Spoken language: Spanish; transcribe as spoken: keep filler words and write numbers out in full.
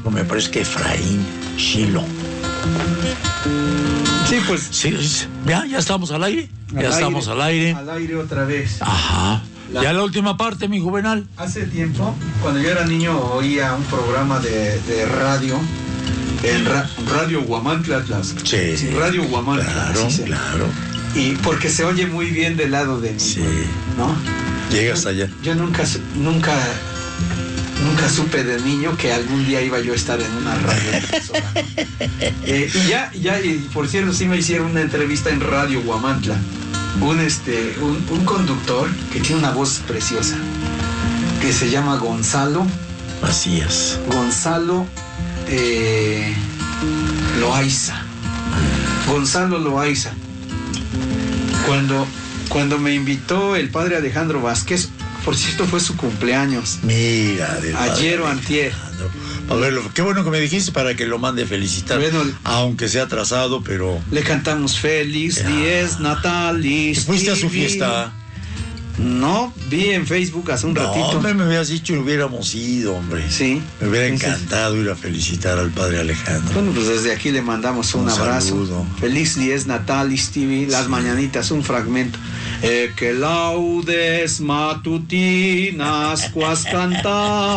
me parece que Efraín Shilo. Sí, pues. Sí, ya, ya estamos al aire. Al ya aire, estamos al aire. Al aire otra vez. Ajá. La... Ya la última parte, mi Juvenal. Hace tiempo, cuando yo era niño, oía un programa de, de radio. En ra Radio Huamantla, Atlas. Sí, sí. Radio Huamantla. Claro, sí, claro. Y porque se oye muy bien del lado de mí. Sí. ¿No? Llega hasta allá. Yo nunca, nunca, nunca supe de niño que algún día iba yo a estar en una radio. eh, y ya, ya, y por cierto, sí me hicieron una entrevista en Radio Huamantla. Un, este, un, un conductor que tiene una voz preciosa, que se llama Gonzalo Macías. Gonzalo eh, Loaiza. Gonzalo Loaiza. Cuando, cuando me invitó el padre Alejandro Vázquez, por cierto fue su cumpleaños. Mira, del ayer o antier. A ver, qué bueno que me dijiste para que lo mande felicitar. Bueno, aunque sea atrasado, pero... Le cantamos Feliz Dies Natalis. ¿Fuiste a su fiesta? No, vi en Facebook hace un no, ratito. Hombre, me hubieras dicho que hubiéramos ido, hombre. Sí. Me hubiera Entonces, encantado ir a felicitar al padre Alejandro. Bueno, pues desde aquí le mandamos un, un abrazo. Saludo. Feliz Dies Natalis, T V, las sí. mañanitas, un fragmento. E que laudes matutinas quas canta